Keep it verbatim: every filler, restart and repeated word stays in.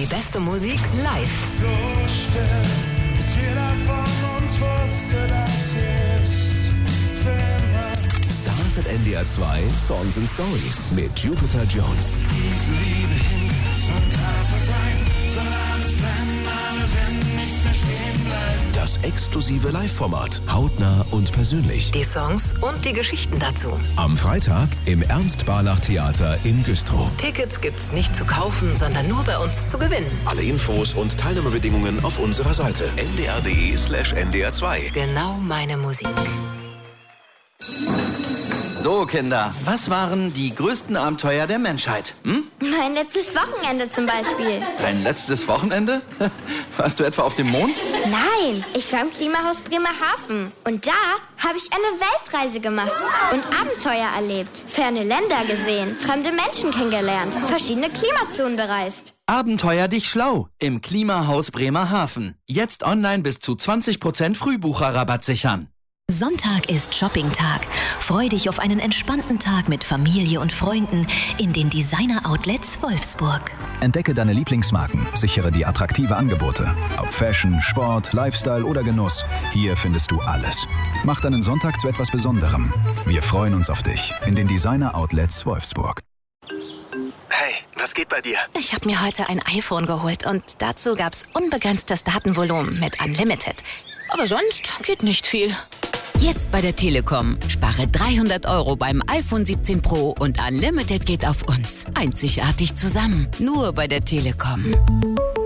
beste Musik live. So still, bis jeder von uns wusste, das ist für immer. Stars at N D R zwei, Songs and Stories mit Jupiter Jones. Diese Liebe hin, soll Kater sein, soll alles brennen, alle wenn nichts mehr stehen bleiben. Das exklusive Live-Format, hautnah und persönlich. Die Songs und die Geschichten dazu. Am Freitag im Ernst-Barlach-Theater in Güstrow. Tickets gibt's nicht zu kaufen, sondern nur bei uns zu gewinnen. Alle Infos und Teilnahmebedingungen auf unserer Seite n d r punkt d e slash n d r zwei. Genau meine Musik. So, Kinder, was waren die größten Abenteuer der Menschheit? Hm? Mein letztes Wochenende zum Beispiel. Dein letztes Wochenende? Warst du etwa auf dem Mond? Nein, ich war im Klimahaus Bremerhaven. Und da habe ich eine Weltreise gemacht und Abenteuer erlebt. Ferne Länder gesehen, fremde Menschen kennengelernt, verschiedene Klimazonen bereist. Abenteuer dich schlau im Klimahaus Bremerhaven. Jetzt online bis zu zwanzig Prozent Frühbucherrabatt sichern. Sonntag ist Shopping-Tag. Freu dich auf einen entspannten Tag mit Familie und Freunden in den Designer-Outlets Wolfsburg. Entdecke deine Lieblingsmarken, sichere die attraktive Angebote. Ob Fashion, Sport, Lifestyle oder Genuss, hier findest du alles. Mach deinen Sonntag zu etwas Besonderem. Wir freuen uns auf dich in den Designer-Outlets Wolfsburg. Hey, was geht bei dir? Ich habe mir heute ein iPhone geholt und dazu gab's unbegrenztes Datenvolumen mit Unlimited. Aber sonst geht nicht viel. Jetzt bei der Telekom. Spare dreihundert Euro beim iPhone siebzehn Pro und Unlimited geht auf uns. Einzigartig zusammen. Nur bei der Telekom.